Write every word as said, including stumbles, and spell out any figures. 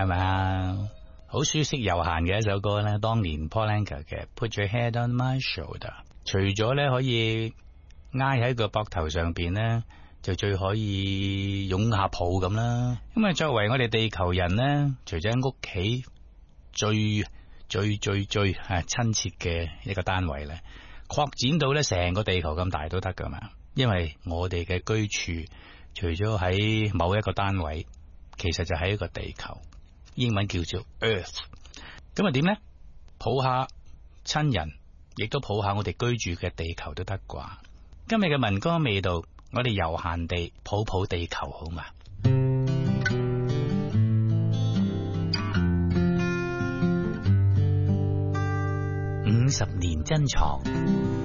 係咪啊？好舒適悠閒嘅一首歌咧，當年 Paul Anka 嘅 Put Your Head on My Shoulder， 除咗咧可以挨喺個膊頭上邊咧，就最可以擁下抱咁啦。咁啊，作為我哋地球人咧，除咗喺屋企最最最最係親切嘅一個單位咧，擴展到咧成個地球咁大都得噶嘛。因為我哋嘅居處除咗喺某一個單位，其實就喺一個地球，英文叫做 Earth。咁啊點呢？抱下親人，亦都抱下我哋居住嘅地球都得啩。今日嘅民歌味道，我哋悠閒地抱抱地球好嘛？五十年珍藏。